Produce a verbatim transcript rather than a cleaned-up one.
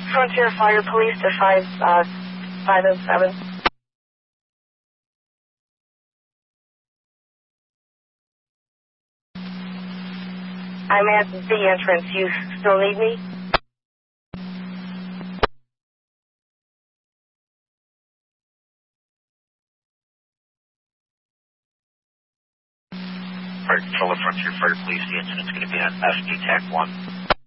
Frontier Fire Police to five, uh, five oh seven. I'm at the entrance. You still need me? Fire Controller, Frontier Fire Police, the incident's going to be on S D T A C one.